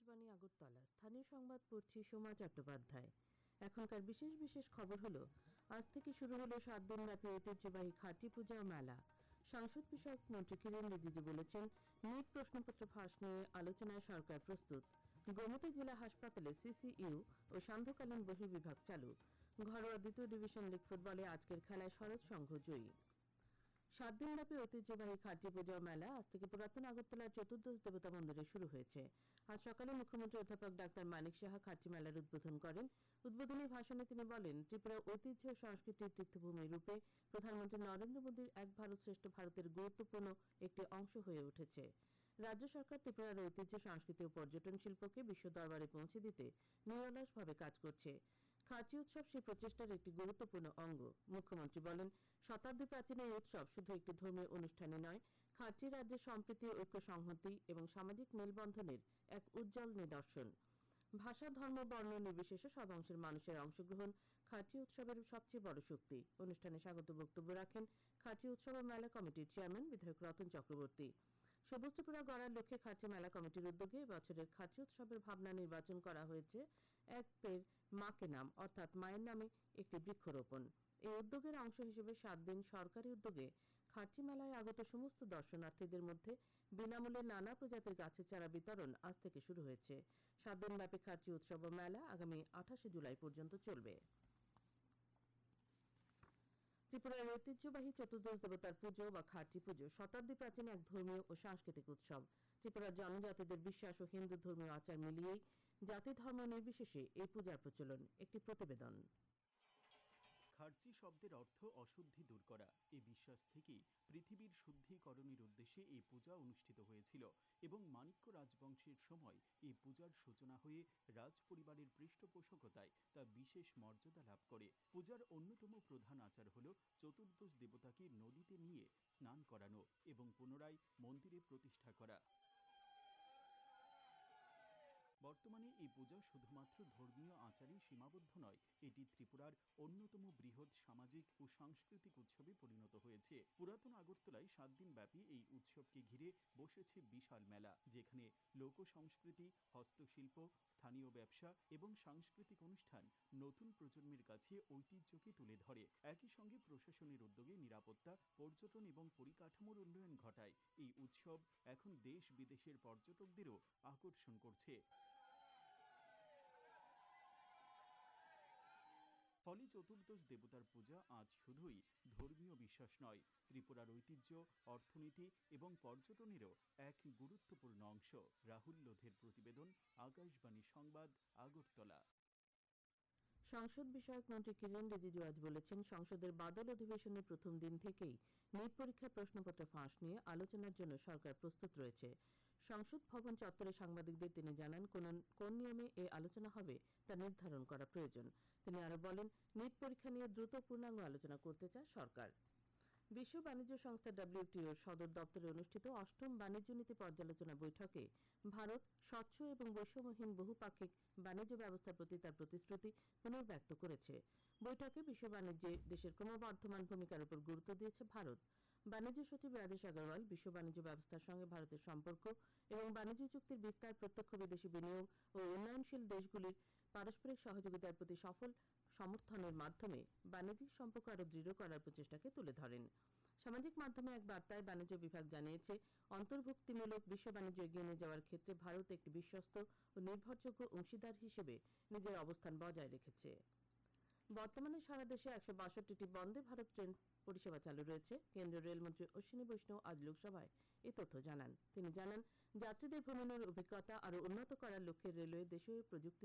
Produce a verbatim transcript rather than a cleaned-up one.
আকাশবাণী আগরতলা স্থানীয় সংবাদ পড়ছি সোমা চট্টোপাধ্যায়। এখনকার বিশেষ বিশেষ খবর হলো, আজ থেকে শুরু হলো সাত দিনব্যাপী ঐতিহ্যবাহী খাটি পূজা ও মেলা। সংসদ বিষয়ক মন্ত্রী কিরেন রিজিজু বলেছেন, নিট প্রশ্নপত্র ফাঁস নিয়ে আলোচনায় সরকার প্রস্তুত। গোমতী জেলা হাসপাতালে সিসিইউ ও সান্ধ্যকালীন বহির্বিভাগ চালু। ঘরোয়া দ্বিতীয় ডিভিশন লীগ ফুটবলে আজকের খেলায় শরৎ সংঘ জয়ী। সাত দিনব্যাপী ঐতিহ্যবাহী খাদ্য পূজা মেলা আজ থেকে পুরাতন আগরতলার চতুর্দশ দেবতা মন্দিরে শুরু হয়েছে। আজ সকালে মুখ্যমন্ত্রী অধ্যাপক ডাক্তার মানিক সাহা খাদ্য মেলার উদ্বোধন করেন। উদ্বোধনী ভাষণে তিনি বলেন, ত্রিপুরা ঐতিহ্য ও সংস্কৃতির তীর্থভূমি রূপে প্রধানমন্ত্রী নরেন্দ্র মোদীর এক ভারত শ্রেষ্ঠ ভারতের গুরুত্বপূর্ণ একটি অংশ হয়ে উঠেছে। রাজ্য সরকার ত্রিপুরার ঐতিহ্য, সংস্কৃতি ও পর্যটন শিল্পকে বিশ্ব দরবারে পৌঁছে দিতে নিরলসভাবে কাজ করছে। খাঁচি উৎসব সেই প্রচেষ্টার একটি গুরুত্বপূর্ণ অঙ্গ। মুখ্যমন্ত্রী বলেন, শতাব্দী প্রাচীন এই উৎসব শুধু একটি ধর্মীয় অনুষ্ঠানে নয়, খাঁচি রাজ্যের সম্প্রীতি, ঐক্য, সংহতি এবং সামাজিক মেলবন্ধনের এক উজ্জ্বল নিদর্শন। ভাষা, ধর্ম, বর্ণ নির্বিশেষে সব অংশের মানুষের অংশগ্রহণ খাঁচি উৎসবের সবচেয়ে বড় শক্তি। অনুষ্ঠানে স্বাগত বক্তব্য রাখেন খাঁচি উৎসব ও মেলা কমিটির চেয়ারম্যান বিধায়ক রতন চক্রবর্তী। সবুজ ত্রিপুরা গড়ার লক্ষ্যে খাঁচি মেলা কমিটির উদ্যোগে এবছরের খাঁচি উৎসবের ভাবনা নির্বাচন করা হয়েছে এক পের মাকে নাম, অর্থাৎ মায়ের নামে একটি বৃক্ষরোপণ। এই উদ্যোগের অংশ হিসেবে সাত দিন সরকারি উদ্যোগে খাঁচি মেলায় আগত সমস্ত দর্শনার্থীদের মধ্যে বিনামূল্যে নানা প্রজাতির গাছের চারা বিতরণ আজ থেকে শুরু হয়েছে। সাত দিনব্যাপী খাঁচি উৎসব ও মেলা আগামী আঠাশে জুলাই পর্যন্ত চলবে। ত্রিপুরার ঐতিহ্যবাহী চতুর্দশ দেবতার পুজো বা খাঁচি পুজো শতাব্দী প্রাচীন এক ধর্মীয় ও সাংস্কৃতিক উৎসব। ত্রিপুরার জনজাতিদের বিশ্বাস ও হিন্দু ধর্মীয় আচার মিলিয়েই জাতি ধর্ম নির্বিশেষে এই পূজার প্রচলন। একটি প্রতিবেদন। খার্চি শব্দের অর্থ অশুদ্ধি দূর করা। এই বিশ্বাস থেকেই পৃথিবীর শুদ্ধিকরণের উদ্দেশ্যে এই পূজা অনুষ্ঠিত হয়েছিল এবং মাণিক্য রাজবংশের সময় এই পূজার সূচনা হয়ে রাজ পরিবারের পৃষ্ঠপোষকতায় তা বিশেষ মর্যাদা লাভ করে। পূজার অন্যতম প্রধান আচার হল চতুর্দশ দেবতাকে নদীতে নিয়ে স্নান করানো এবং পুনরায় মন্দিরে প্রতিষ্ঠা করা। বর্তমানে এই পূজা শুধুমাত্র ধর্মীয় আচারেই সীমাবদ্ধ নয়, এটি ত্রিপুরার অন্যতম বৃহৎ সামাজিক ও সাংস্কৃতিক উৎসবে পরিণত হয়েছে। পুরাতন আগরতলায় সাত দিন ব্যাপী এই উৎসবকে ঘিরে বসেছে বিশাল মেলা, যেখানে লোক সংস্কৃতি, হস্তশিল্প, স্থানীয় ব্যবসা এবং সাংস্কৃতিক অনুষ্ঠান নতুন প্রজন্মের কাছে ঐতিহ্যকে তুলে ধরে। একই সঙ্গে প্রশাসনের উদ্যোগে নিরাপত্তা, পর্যটন এবং পরিকাঠামোর উন্নয়ন ঘটায়। এই উৎসব এখন দেশ বিদেশের পর্যটকদেরও আকর্ষণ করছে। ফলে চতুর্দশ দেবতার পূজা আজ শুধুই ধর্মীয় বিশ্বাস নয়, ত্রিপুরার ঐতিহ্য, অর্থনীতি এবং পর্যটনেরও এক গুরুত্বপূর্ণ অংশ। রাহুল লোধের প্রতিবেদন, আকাশবাণী সংবাদ, আগরতলা। সংসদ বিষয়ক মন্ত্রী কিরেন রিজিজু আজ বলেছেন, সংসদের বাদল অধিবেশনের প্রথম দিন থেকেই নিট পরীক্ষার প্রশ্নপত্র ফাঁস নিয়ে আলোচনার জন্য সরকার প্রস্তুত রয়েছে। সংসদ ভবন চত্বরে সাংবাদিকদের তিনি জানান, কোন কোন নিয়মে এই আলোচনা হবে তা নির্ধারণ করা প্রয়োজন। তিনি আরো বলেন, নিট পরীক্ষা নিয়ে দ্রুত পূর্ণাঙ্গ আলোচনা করতে চায় সরকার। বিশ্ব বাণিজ্য সংস্থা ডব্লিউটিওর সদর দপ্তরে অনুষ্ঠিত অষ্টম বাণিজ্য নীতি পর্যালোচনা বৈঠকে ভারত স্বচ্ছ এবং বৈষম্যহীন বহুপাক্ষিক বাণিজ্য ব্যবস্থার প্রতি তার প্রতিশ্রুতি পুনর্ব্যক্ত করেছে। বৈঠকে বিশ্ব বাণিজ্যে দেশের ক্রমবর্ধমান ভূমিকার উপর গুরুত্ব দিয়েছে ভারত। বাণিজ্য সচিব রাজেশ আগরওয়াল বিশ্ব বাণিজ্য ব্যবস্থার সঙ্গে ভারতের সম্পর্ক এবং বাণিজ্য চুক্তির বিস্তার, প্রত্যক্ষ বিদেশি বিনিয়োগ ও উন্নয়নশীল দেশগুলির পারস্পরিক সহযোগিতার প্রতি সফল সমর্থনের মাধ্যমে বাণিজ্যিক সম্পর্ক আরো দৃঢ় করার প্রচেষ্টাকে তুলে ধরেন। সামাজিক মাধ্যমে এক বার্তায় বাণিজ্য বিভাগ জানিয়েছে, অন্তর্ভুক্তিমূলক বিশ্ব বাণিজ্য এগিয়ে নিয়ে যাওয়ার ক্ষেত্রে ভারত একটি বিশ্বস্ত ও নির্ভরযোগ্য অংশীদার হিসেবে নিজের অবস্থান বজায় রেখেছে। বর্তমানে সারা দেশে একশো বাষট্টিটি বন্দে ভারত ট্রেন পরিষেবা চালু রয়েছে। কেন্দ্রীয় রেলমন্ত্রী অশ্বিনী বৈষ্ণব আজ লোকসভায় এই তথ্য জানান। তিনি জানান, যাত্রীদের ভ্রমণের অভিজ্ঞতা আরো উন্নত করার লক্ষ্যে রেলওয়ে দেশীয় প্রযুক্তি